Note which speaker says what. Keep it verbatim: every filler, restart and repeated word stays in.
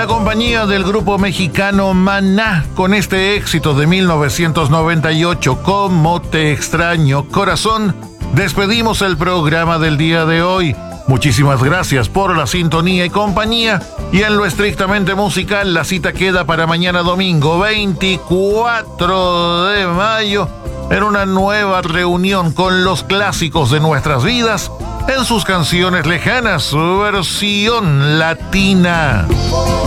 Speaker 1: la compañía del grupo mexicano Maná, con este éxito de mil novecientos noventa y ocho, Cómo te extraño, corazón, despedimos el programa del día de hoy. Muchísimas gracias por la sintonía y compañía. Y en lo estrictamente musical, la cita queda para mañana domingo veinticuatro de mayo, en una nueva reunión con los clásicos de nuestras vidas, en sus canciones lejanas, su versión latina.